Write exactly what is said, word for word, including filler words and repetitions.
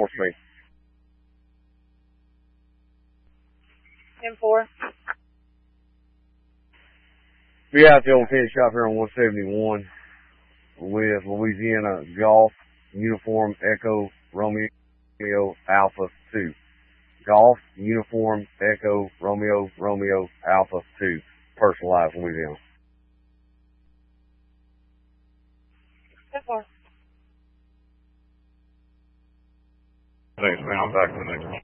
Street. ten four. Be out there on Penn Shop here on one seventy-one with Louisiana Golf Uniform Echo Romeo Alpha two. Golf Uniform Echo Romeo Romeo Alpha two. Personalized Louisiana. ten four. Thanks, man. I'm back to the next one.